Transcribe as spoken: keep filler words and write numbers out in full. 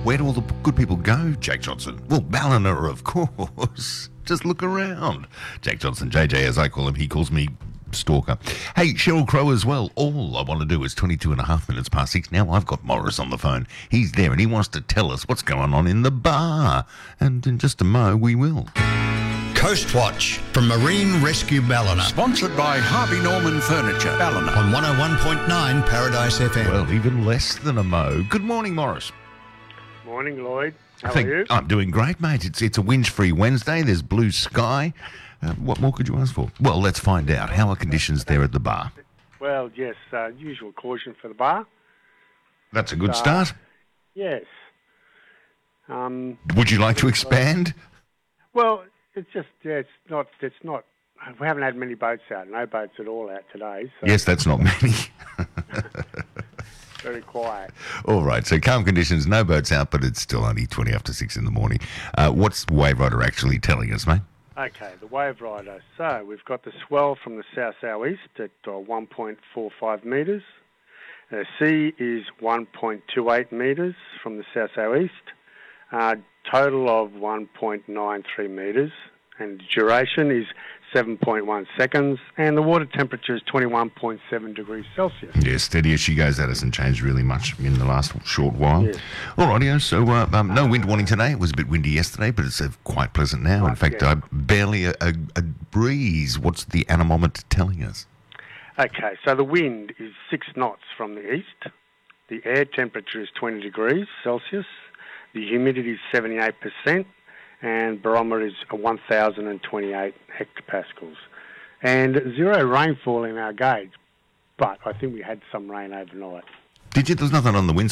Where do all the good people go, Jack Johnson? Well, Ballina, of course. Just look around. Jack Johnson, J J as I call him, he calls me Stalker. Hey, Sheryl Crow as well. All I want to do is twenty-two and a half minutes past six. Now I've got Morris on the phone. He's there and he wants to tell us what's going on in the bar. And in just a mo, we will. Coast Watch from Marine Rescue Ballina. Sponsored by Harvey Norman Furniture, Ballina. On one oh one point nine Paradise F M. Well, even less than a mo. Good morning, Morris. Morning, Lloyd. How I think are you? I'm doing great, mate. It's it's a whinge-free Wednesday. There's blue sky. Uh, what more could you ask for? Well, let's find out. How are conditions there at the bar? Well, yes, uh, usual caution for the bar. That's a good Uh, start. Yes. Um, Would you like to expand? well, it's just, yeah, it's not, it's not, we haven't had many boats out, no boats at all out today, so Yes, that's not many. very quiet. All right, so calm conditions, no boats out, but it's still only twenty after six in the morning. Uh, what's Wave Rider actually telling us, mate? Okay, the Wave Rider. So we've got the swell from the south-southeast at uh, one point four five metres. The sea is one point two eight metres from the south-southeast. Uh, total of one point nine three metres. And the duration is seven point one seconds. And the water temperature is twenty-one point seven degrees Celsius. Yeah, steady as she goes. That hasn't changed really much in the last short while. Yes. All rightio, so uh, um, no wind warning today. It was a bit windy yesterday, but it's uh, quite pleasant now. In Right, fact, yeah. uh, barely a, a, a breeze. What's the anemometer telling us? Okay, so the wind is six knots from the east. The air temperature is twenty degrees Celsius. The humidity is seventy-eight percent. And barometer is one thousand twenty-eight hectopascals. And zero rainfall in our gauge, but I think we had some rain overnight. Did you? There's nothing on the wind